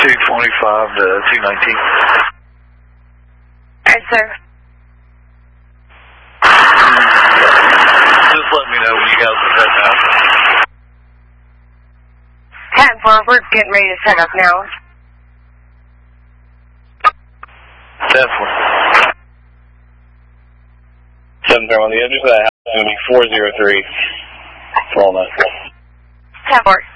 225 to 219. Alright, sir. Just let me know when you guys are heading out. 10-4, we're getting ready to set up now. 10-4. 7 on the address of that house is going to be 403 for all night. 10-4.